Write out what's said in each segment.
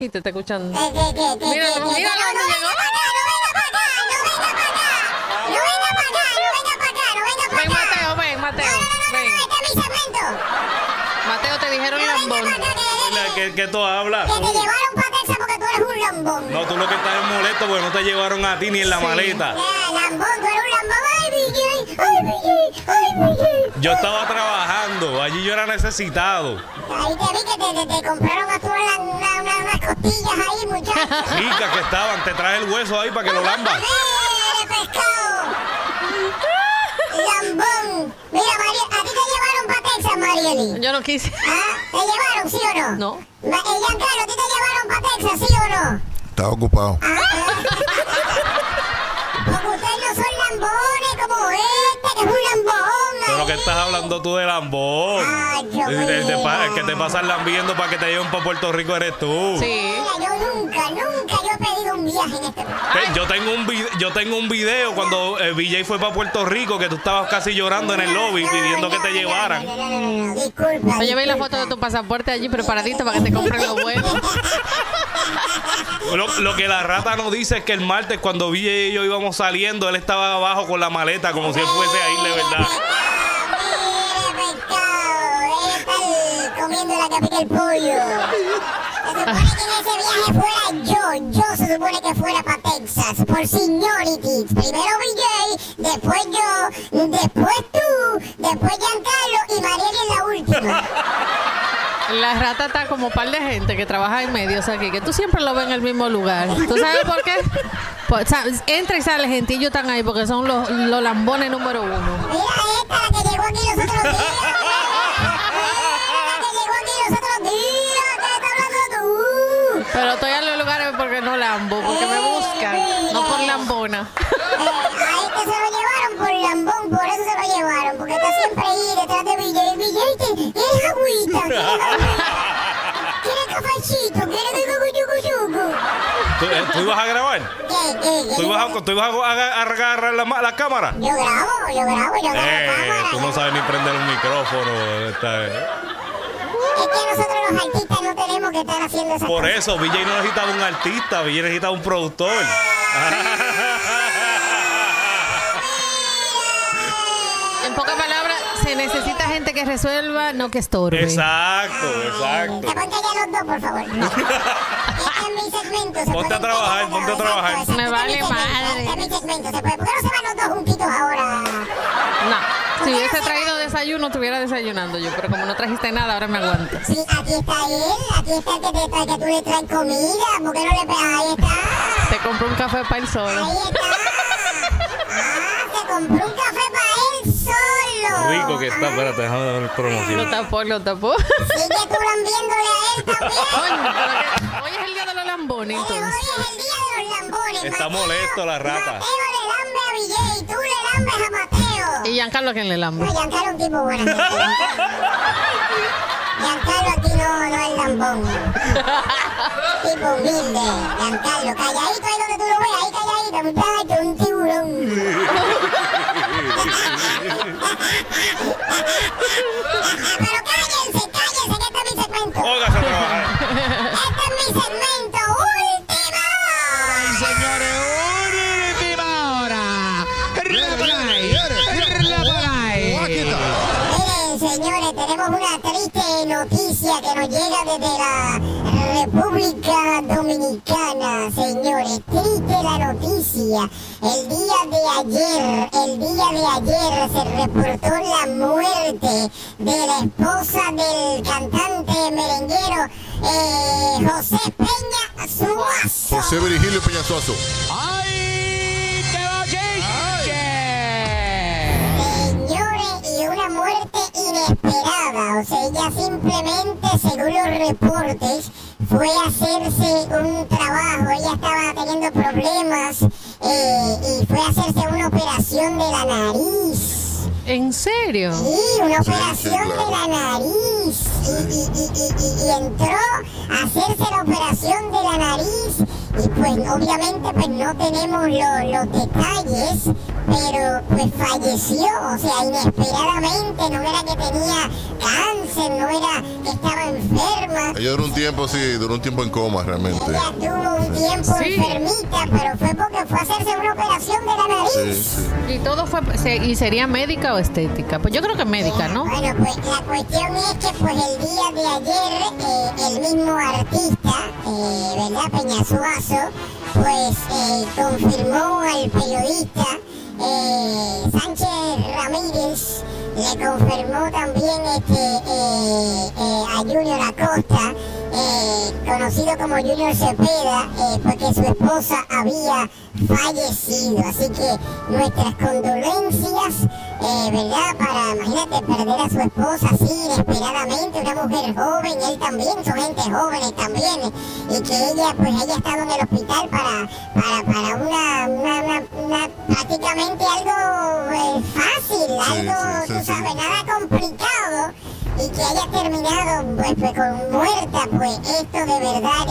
Y te está escuchando. Mira, Mira, no venga para acá, no venga para acá, no venga para acá, no venga para acá, no venga para acá, no venga para acá, no venga para Ven, acá. Mateo, ven, Mateo. Ven. Este es mi segmento. Mateo, te dijeron No venga lambón. para acá, ¿Qué tú hablas? que te llevaron para Texas porque tú eres un lambón. No, tú lo que estás es molesto porque no te llevaron a ti ni en la Sí. maleta. Lambón, tú eres un lambón. Ay, BJ, ay, BJ, ay, BJ. Yo estaba trabajando, allí yo era necesitado. Ahí te vi que te compraron a tú unas costillas ahí, muchachos. Ricas que estaban, te traje el hueso ahí para que lo lambas. ¡De pescado! ¡Lambón! Mira, María, ¿a ti te llevaron para Texas, Marieli? Yo no quise. ¿Ah? ¿Te llevaron, sí o no? No. Giancarlo, ¿a ti te llevaron para Texas, sí o no? Estaba ocupado. Porque ustedes no son lambones como este, que es un lambón. Pero que estás hablando tú de lambón. Ay, Dios mío. El que te pasas lambiendo para que te lleven para Puerto Rico eres tú. Sí. Mira, yo nunca he pedido un viaje en este país. Yo tengo un video cuando BJ fue para Puerto Rico que tú estabas casi llorando en el lobby pidiendo que te llevaran. No, disculpa. Oye, ve la disculpa. foto de tu pasaporte allí preparadito para que te compren los vuelos. Lo que la rata nos dice es que el martes cuando BJ y yo íbamos saliendo, él estaba abajo con la maleta como si él fuese a ir de verdad. Mire, pescado, comiendo la capita del pollo. Se supone que en ese viaje fuera yo se supone que fuera para Texas, por seniority. Primero BJ, después yo, después tú, después Giancarlo y Marieli en la última. La rata está como un par de gente que trabaja en medios aquí, que tú siempre lo ves en el mismo lugar. ¿Tú sabes por qué? Pues, entra y sale gente y ellos están ahí porque son los lambones número uno. Mira esta, la que llegó aquí los otros días. La que llegó aquí los otros días, ¿qué estás hablando tú? Pero estoy en los lugares porque no lambo, porque me buscan, no por lambona. A este se lo llevaron por lambón, por eso se lo llevaron, porque está siempre ahí detrás de BJ. BJ, ¿quieres agüita? ¿Quieres cafecito? ¿Quieres yucu? ¿Tú ibas a grabar? ¿Qué? ¿Tú ibas a agarrar la cámara? Yo grabo cámara. Tú no sabes ni prender un micrófono. Es que nosotros los artistas no tenemos que estar haciendo esas Por cosas. eso, BJ no necesitaba un artista, BJ necesitaba un productor. En pocas palabras, se necesita gente que resuelva, no que estorbe. Exacto. Se ponte allá los dos, por favor. Este es mi segmento. se Ponte a pueden trabajar, pegar, ponte a trabajar. exacto, Me este es vale mi segmento, madre. Este es mi segmento. ¿Por qué no se van los dos juntitos ahora? No, si hubiese traído desayuno, estuviera desayunando yo, pero como no trajiste nada, ahora me aguantas. Sí, aquí está él. Aquí está el que te trae, que tú le traes comida. ¿Por qué no le pegas? Ahí está. Te compré un café para él solo. Ahí está. Se compró un café para él solo. Rico que está, espérate, déjame dar Lo promoción. tapó. Sigue tú lambiéndole a él también. Coño, pero que hoy es el día de los lambones, Hoy entonces. es el día de los lambones. Está Mateo- molesto la rata. Mateo le lambe a BJ y tú le lambes a Mateo. ¿Y Giancarlo a quién le lambe? No, Giancarlo es un tipo buena gente. Giancarlo aquí no es lambón. Tipo humilde. Giancarlo, calladito ahí donde tú lo ves, ahí calladito. Muchacho, un tiburón. Pero cállense, que este es mi segmento. Póngase a trabajar. Este es mi segmento. ¡Última! Señores, última hora. Miren, señores, tenemos una triste noticia que nos llega desde la República Dominicana, señores. Triste la noticia. El día de ayer se reportó la muerte de la esposa del cantante merenguero José Peña Suazo. José Virgilio Peñasuazo. ¡Ay! ¡Qué bochiche! Señores, y una muerte inesperada. O sea, ella simplemente, según los reportes, fue a hacerse un trabajo. Ella estaba teniendo problemas y fue a hacerse una operación de la nariz. ¿En serio? Sí, una operación sí, de claro. la nariz. Y entró a hacerse la operación de la nariz y pues obviamente pues no tenemos los detalles, pero pues falleció, o sea, inesperadamente. No era que tenía cáncer, no era que estaba enferma. Ella duró un tiempo, sí, duró un tiempo en coma realmente. Ella tuvo un tiempo Sí. enfermita, pero fue porque fue a hacerse una operación de la nariz. Sí, sí. Y todo fue, ¿y sería médica o estética? Pues yo creo que médica, ¿no? Bueno, pues la cuestión es que pues el día de ayer el mismo artista, ¿verdad? Peñasuazo, pues confirmó al periodista Sánchez Ramírez, le confirmó también a Junior Acosta, conocido como Junior Cepeda, porque su esposa había fallecido. Así que nuestras condolencias, ¿verdad? Para, imagínate, perder a su esposa así inesperadamente, una mujer joven, él también, son gente jóvenes también, y que ella ha estado en el hospital para una prácticamente algo fácil, algo, sí, tú sí. sabes, nada complicado. Y que haya terminado pues con muerta, pues esto de verdad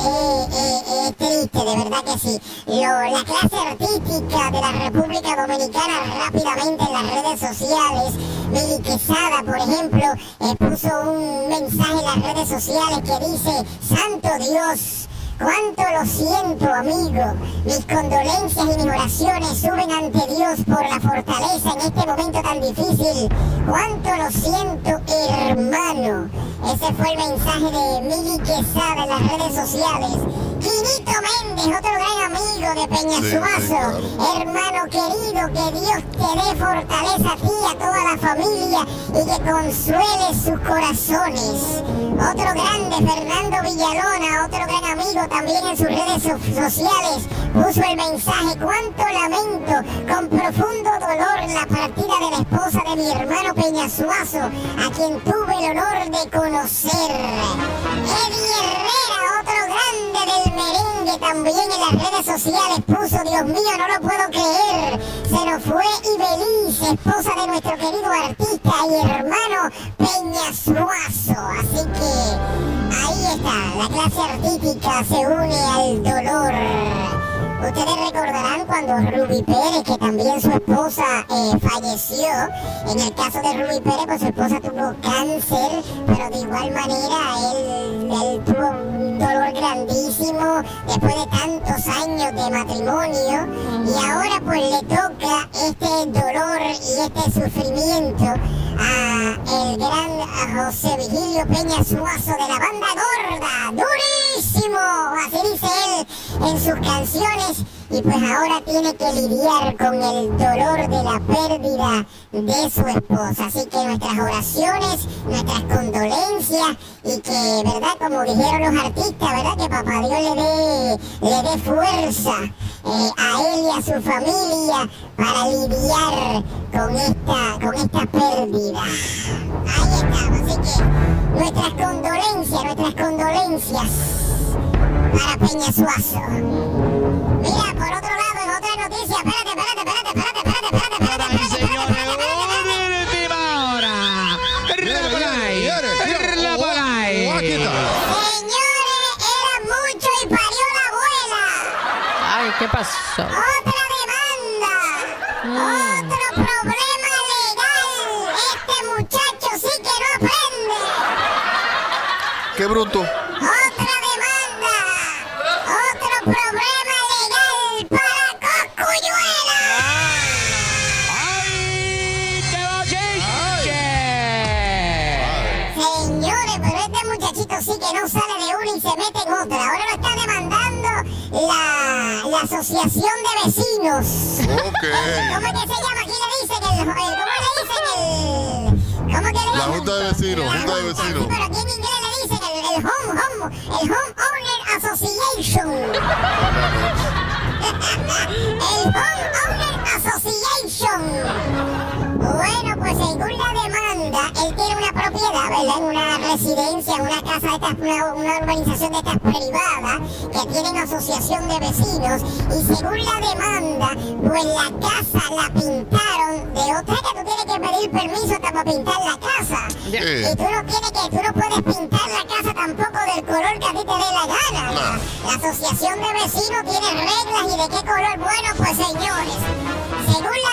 es triste, de verdad que sí. La clase artística de la República Dominicana rápidamente en las redes sociales. Mili Quesada, por ejemplo, puso un mensaje en las redes sociales que dice: Santo Dios, cuánto lo siento, amigo. Mis condolencias y mis oraciones suben ante Dios por la fortaleza en este momento tan difícil. Cuánto lo siento, hermano. Ese fue el mensaje de Mili Quesada en las redes sociales. Quinito Méndez, otro gran amigo de Peñasuazo. Sí, claro. Hermano querido, que Dios te dé fortaleza a ti y a toda la familia y que consuele sus corazones. Otro grande, Fernando Villalona, otro gran amigo también en sus redes sociales, puso el mensaje: cuánto lamento, con profundo dolor, la partida de la esposa de mi hermano Peñasuazo, a quien tuve el honor de conocer. Eddie Herrera, otro grande del merengue, también en las redes sociales puso: Dios mío, no lo puedo creer, se nos fue Ibeliz, esposa de nuestro querido artista y hermano Peñasuazo. Así que ahí está, la clase artística se une al dolor. Ustedes recordarán cuando Ruby Pérez, que también su esposa falleció. En el caso de Ruby Pérez, pues su esposa tuvo cáncer, pero de igual manera él tuvo un dolor grandísimo después de tantos años de matrimonio. Y ahora pues le toca este dolor y este sufrimiento a el gran José Vigilio Peñasuazo de la banda Gorda. ¡Durísimo! Así dice él en sus canciones. Y pues ahora tiene que lidiar con el dolor de la pérdida de su esposa. Así que nuestras oraciones, nuestras condolencias, y que, ¿verdad? Como dijeron los artistas, ¿verdad? Que papá Dios le dé fuerza a él y a su familia para lidiar con esta pérdida. Ahí estamos. Así que nuestras condolencias para Peñasuazo. Mira, por otro lado, en otra noticia, espérate. Ay, señores, última hora. Perla por ahí. Señores, era mucho y parió la abuela. Ay, ¿qué pasó? Otra demanda. Otro problema legal. Este muchacho sí que no aprende. ¡Qué bruto! Otra demanda. Otro problema legal para Cosculluela. ¡Ay, qué bochinche! Señores, pero este muchachito sí que no sale de una y se mete en otra. Ahora lo está demandando la asociación de vecinos. Ok. ¿Cómo es que se llama? Aquí le dicen ¿cómo que le La llaman? Junta de Vecinos, La Junta de Junta, Vecinos. sí, pero aquí en inglés le dicen el Homeowner Association. El Homeowner Association. Bueno, pues según la demanda, él tiene una propiedad, ¿verdad? En una residencia, en una casa de estas, una urbanización de estas privadas, que tienen asociación de vecinos. Y según la demanda, pues la casa la pintaron de otra, que tú tienes que pedir permiso hasta para pintar la casa. Ya. Y tú no puedes pintar la casa tampoco del color que a ti te dé la gana. La La asociación de vecinos tiene reglas y de qué color. Bueno, pues señores, según la